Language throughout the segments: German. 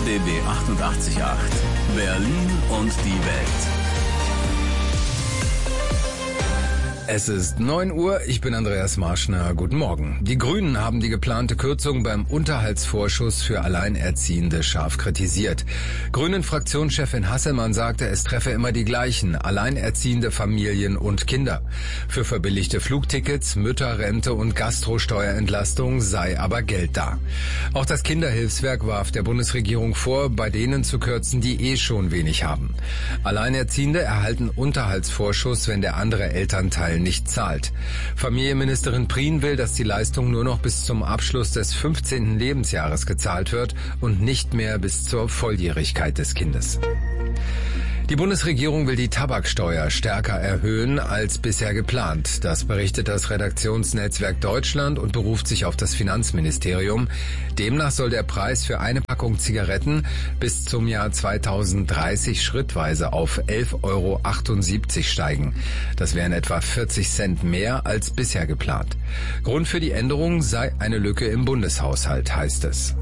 RBB 88.8 Berlin und die Welt. Es ist 9 Uhr, ich bin Andreas Marschner, guten Morgen. Die Grünen haben die geplante Kürzung beim Unterhaltsvorschuss für Alleinerziehende scharf kritisiert. Grünen-Fraktionschefin Hasselmann sagte, es treffe immer die gleichen, alleinerziehende Familien und Kinder. Für verbilligte Flugtickets, Mütterrente und Gastrosteuerentlastung sei aber Geld da. Auch das Kinderhilfswerk warf der Bundesregierung vor, bei denen zu kürzen, die schon wenig haben. Alleinerziehende erhalten Unterhaltsvorschuss, wenn der andere Elternteil nicht zahlt. Familienministerin Prien will, dass die Leistung nur noch bis zum Abschluss des 15. Lebensjahres gezahlt wird und nicht mehr bis zur Volljährigkeit des Kindes. Die Bundesregierung will die Tabaksteuer stärker erhöhen als bisher geplant. Das berichtet das Redaktionsnetzwerk Deutschland und beruft sich auf das Finanzministerium. Demnach soll der Preis für eine Packung Zigaretten bis zum Jahr 2030 schrittweise auf 11,78 € steigen. Das wären etwa 40 Cent mehr als bisher geplant. Grund für die Änderung sei eine Lücke im Bundeshaushalt, heißt es.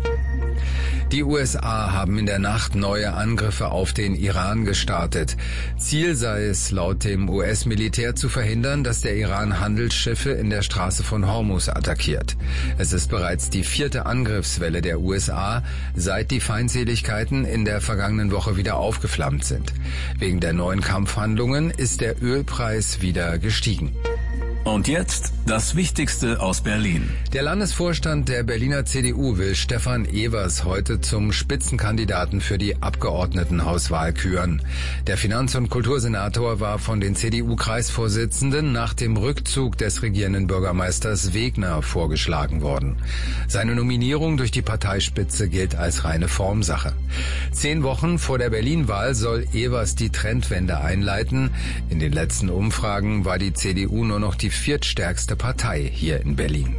Die USA haben in der Nacht neue Angriffe auf den Iran gestartet. Ziel sei es laut dem US-Militär zu verhindern, dass der Iran Handelsschiffe in der Straße von Hormuz attackiert. Es ist bereits die 4. Angriffswelle der USA, seit die Feindseligkeiten in der vergangenen Woche wieder aufgeflammt sind. Wegen der neuen Kampfhandlungen ist der Ölpreis wieder gestiegen. Und jetzt das Wichtigste aus Berlin. Der Landesvorstand der Berliner CDU will Stefan Evers heute zum Spitzenkandidaten für die Abgeordnetenhauswahl küren. Der Finanz- und Kultursenator war von den CDU-Kreisvorsitzenden nach dem Rückzug des regierenden Bürgermeisters Wegner vorgeschlagen worden. Seine Nominierung durch die Parteispitze gilt als reine Formsache. 10 Wochen vor der Berlin-Wahl soll Evers die Trendwende einleiten. In den letzten Umfragen war die CDU nur noch die viertstärkste Partei hier in Berlin.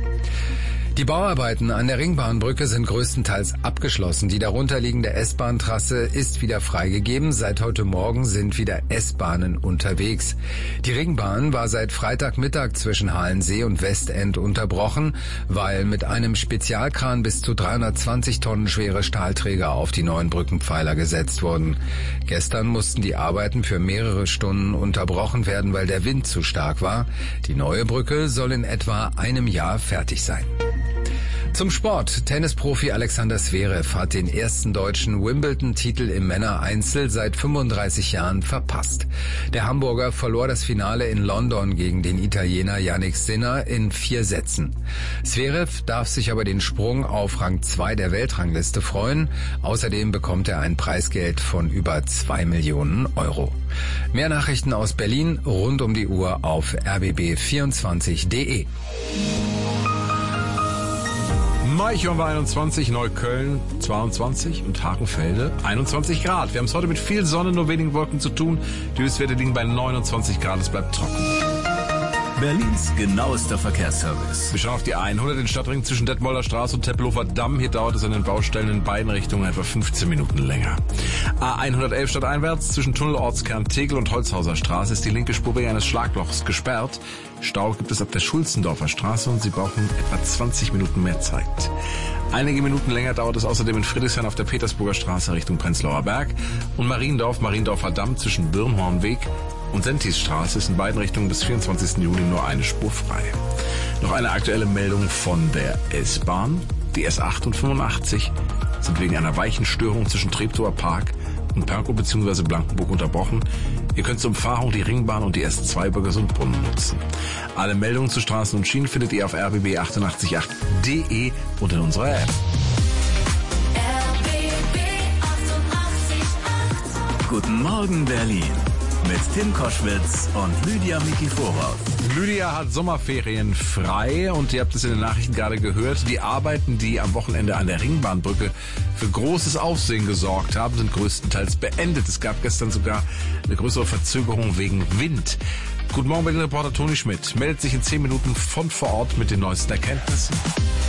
Die Bauarbeiten an der Ringbahnbrücke sind größtenteils abgeschlossen. Die darunterliegende S-Bahn-Trasse ist wieder freigegeben. Seit heute Morgen sind wieder S-Bahnen unterwegs. Die Ringbahn war seit Freitagmittag zwischen Halensee und Westend unterbrochen, weil mit einem Spezialkran bis zu 320 Tonnen schwere Stahlträger auf die neuen Brückenpfeiler gesetzt wurden. Gestern mussten die Arbeiten für mehrere Stunden unterbrochen werden, weil der Wind zu stark war. Die neue Brücke soll in etwa einem Jahr fertig sein. Zum Sport. Tennisprofi Alexander Zverev hat den ersten deutschen Wimbledon-Titel im Männereinzel seit 35 Jahren verpasst. Der Hamburger verlor das Finale in London gegen den Italiener Jannik Sinner in 4 Sätzen. Zverev darf sich aber den Sprung auf Rang 2 der Weltrangliste freuen. Außerdem bekommt er ein Preisgeld von über 2 Millionen €. Mehr Nachrichten aus Berlin rund um die Uhr auf rbb24.de. Neuchhorn war 21, Neukölln 22 und Hakenfelde 21 Grad. Wir haben es heute mit viel Sonne, nur wenigen Wolken zu tun. Die Höchstwerte liegen bei 29 Grad, es bleibt trocken. Berlins genauester Verkehrsservice. Wir schauen auf die 100, den Stadtring zwischen Detmolder Straße und Tempelhofer Damm. Hier dauert es an den Baustellen in beiden Richtungen etwa 15 Minuten länger. A111 stadteinwärts zwischen Tunnelortskern Tegel und Holzhauser Straße ist die linke Spur wegen eines Schlaglochs gesperrt. Stau gibt es ab der Schulzendorfer Straße und Sie brauchen etwa 20 Minuten mehr Zeit. Einige Minuten länger dauert es außerdem in Friedrichshain auf der Petersburger Straße Richtung Prenzlauer Berg und Mariendorfer Damm zwischen Birnhornweg und Sentisstraße ist in beiden Richtungen bis 24. Juli nur eine Spur frei. Noch eine aktuelle Meldung von der S-Bahn. Die S8 und 85 sind wegen einer Weichenstörung zwischen Treptower Park und Pankow bzw. Blankenburg unterbrochen. Ihr könnt zur Umfahrung die Ringbahn und die S2 Bürgersundbrunnen nutzen. Alle Meldungen zu Straßen und Schienen findet ihr auf rbb888.de und in unserer App. RBB 88.8 Guten Morgen Berlin mit Tim Koschwitz und Lydia Mikiforov. Lydia hat Sommerferien frei und ihr habt es in den Nachrichten gerade gehört. Die Arbeiten, die am Wochenende an der Ringbahnbrücke für großes Aufsehen gesorgt haben, sind größtenteils beendet. Es gab gestern sogar eine größere Verzögerung wegen Wind. Guten Morgen, Berlin-Reporter Toni Schmidt meldet sich in 10 Minuten von vor Ort mit den neuesten Erkenntnissen.